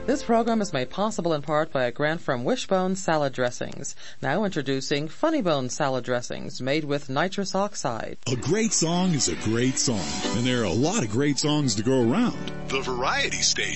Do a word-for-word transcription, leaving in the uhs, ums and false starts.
This program is made possible in part by a grant from Wishbone Salad Dressings. Now introducing Funny Bone Salad Dressings made with nitrous oxide. A great song is a great song, and there are a lot of great songs to go around. The Variety Station